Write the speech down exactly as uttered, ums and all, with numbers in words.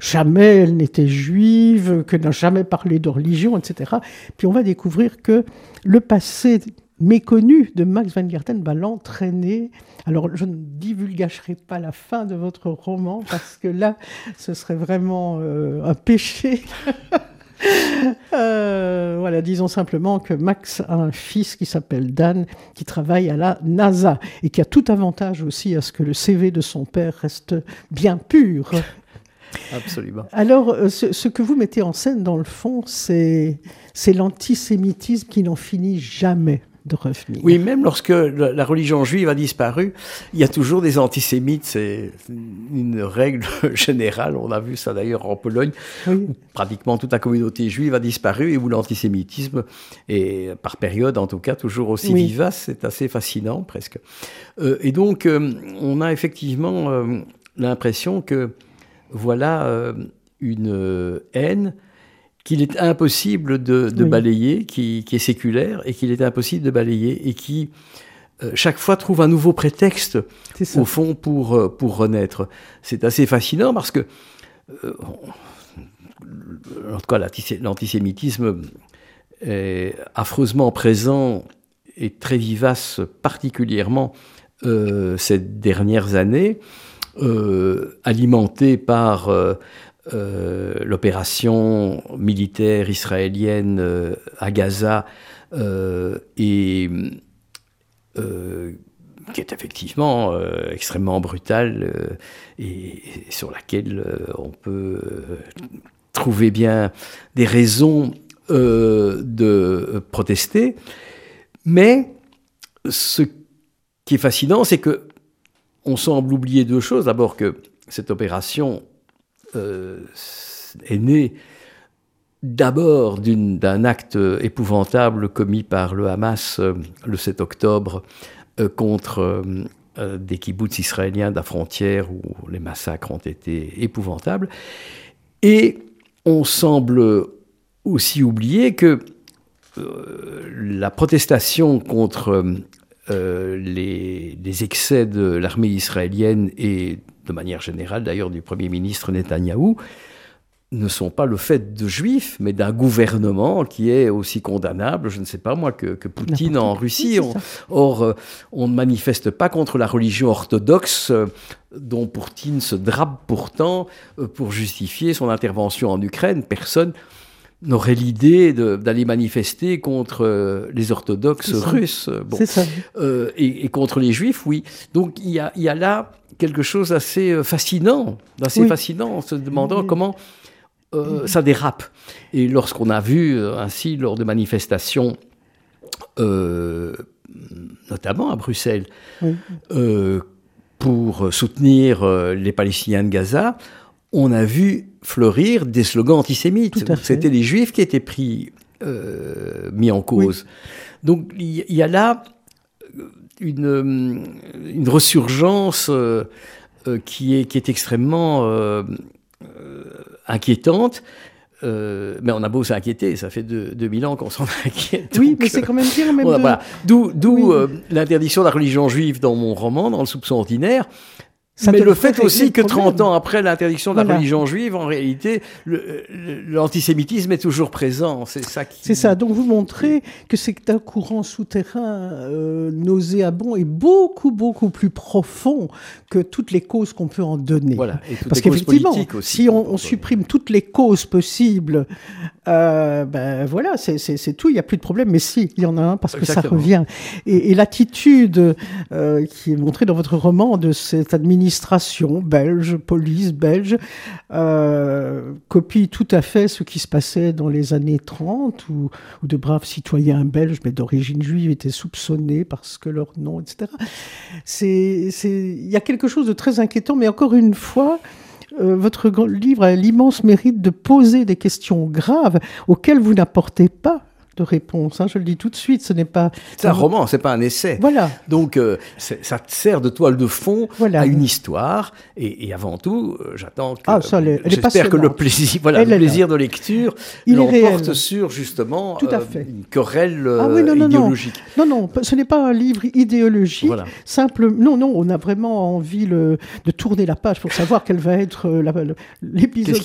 jamais elle n'était juive, qu'elle n'a jamais parlé de religion, et cetera. Puis on va découvrir que le passé méconnu de Max Weingarten va l'entraîner. Alors, je ne divulgacherai pas la fin de votre roman, parce que là, ce serait vraiment euh, un péché. euh, voilà, disons simplement que Max a un fils qui s'appelle Dan, qui travaille à la NASA, et qui a tout avantage aussi à ce que le C V de son père reste bien pur. Absolument. Alors, ce, ce que vous mettez en scène, dans le fond, c'est, c'est l'antisémitisme qui n'en finit jamais de revenir. Oui, même lorsque la religion juive a disparu, il y a toujours des antisémites. C'est une règle générale. On a vu ça d'ailleurs en Pologne, oui. Où pratiquement toute la communauté juive a disparu et où l'antisémitisme est, par période en tout cas, toujours aussi oui. vivace. C'est assez fascinant, presque. Euh, et donc, euh, on a effectivement euh, l'impression que voilà euh, une euh, haine qu'il est impossible de, de oui. balayer, qui, qui est séculaire, et qu'il est impossible de balayer, et qui, euh, chaque fois, trouve un nouveau prétexte, au fond, pour, pour renaître. C'est assez fascinant, parce que, euh, en tout cas, l'antisémitisme est affreusement présent et très vivace, particulièrement euh, ces dernières années, euh, alimenté par... Euh, Euh, l'opération militaire israélienne euh, à Gaza euh, et euh, qui est effectivement euh, extrêmement brutale euh, et, et sur laquelle euh, on peut euh, trouver bien des raisons euh, de protester. Mais ce qui est fascinant, c'est que on semble oublier deux choses. D'abord que cette opération Euh, est né d'abord d'une, d'un acte épouvantable commis par le Hamas euh, le sept octobre euh, contre euh, des kibboutz israéliens de la frontière où les massacres ont été épouvantables. Et on semble aussi oublier que euh, la protestation contre euh, les, les excès de l'armée israélienne et de manière générale, d'ailleurs, du Premier ministre Netanyahou, ne sont pas le fait de juifs, mais d'un gouvernement qui est aussi condamnable, je ne sais pas moi, que, que Poutine en Russie. On, or, euh, on ne manifeste pas contre la religion orthodoxe, euh, dont Poutine se drape pourtant euh, pour justifier son intervention en Ukraine. Personne n'aurait l'idée de, d'aller manifester contre euh, les orthodoxes russes. Bon. C'est ça. Euh, et, et contre les juifs, oui. Donc, il y a, il y a là quelque chose d'assez fascinant, d'assez oui. fascinant, en se demandant oui. comment euh, ça dérape. Et lorsqu'on a vu euh, ainsi, lors de manifestations, euh, notamment à Bruxelles, oui. euh, pour soutenir euh, les Palestiniens de Gaza, on a vu fleurir des slogans antisémites. C'était les Juifs qui étaient pris, euh, mis en cause. Oui. Donc il y, y a là une, une ressurgence euh, euh, qui, est, qui est extrêmement euh, euh, inquiétante. Euh, mais on a beau s'inquiéter, ça fait deux mille ans qu'on s'en inquiète. Oui, donc, mais c'est quand même bien. Même voilà, de... voilà. D'où, d'où oui. euh, l'interdiction de la religion juive dans mon roman, dans Le soupçon ordinaire. Ça mais le fait aussi que trente ans après l'interdiction de voilà. la religion juive, en réalité, le, le, l'antisémitisme est toujours présent. C'est ça qui... C'est ça. Donc vous montrez que c'est un courant souterrain euh, nauséabond et beaucoup, beaucoup plus profond que toutes les causes qu'on peut en donner. Voilà. Et toutes Parce les causes qu'effectivement, politiques aussi, si on, on supprime toutes les causes possibles, euh, ben voilà, c'est, c'est, c'est tout, il n'y a plus de problème. Mais si, il y en a un parce que Exactement. Ça revient. Et, et l'attitude euh, qui est montrée dans votre roman de cette administration administration belge, police belge, euh, copie tout à fait ce qui se passait dans les années trente, où, où de braves citoyens belges, mais d'origine juive, étaient soupçonnés parce que leur nom, et cetera. C'est, c'est, il y a quelque chose de très inquiétant, mais encore une fois, euh, votre livre a l'immense mérite de poser des questions graves auxquelles vous n'apportez pas de réponse, hein, je le dis tout de suite, ce n'est pas... C'est un roman, c'est pas un essai. Voilà. Donc, euh, ça sert de toile de fond voilà. à une histoire, et, et avant tout, euh, j'attends que... Ah, ça, elle, elle j'espère que le plaisir, voilà, le plaisir de lecture Il l'emporte sur, justement, tout à fait. Euh, une querelle euh, ah, oui, non, non, idéologique. Non, non, non, ce n'est pas un livre idéologique, voilà. simple... Non, non, on a vraiment envie le, de tourner la page pour savoir quel va être la, l'épisode